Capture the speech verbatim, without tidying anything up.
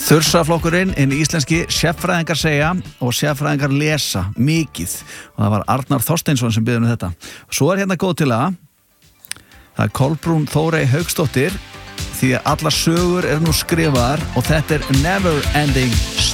Þursaflokkurinn, hinn íslenski sérfræðingar segja og sérfræðingar lesa mikið og það var Arnar Þorsteinsson sem biður um þetta. Svo er hérna góð til að það er Kolbrún Þórey Hauksdóttir því að allar sögur eru nú skrifaðar og þetta er Never Ending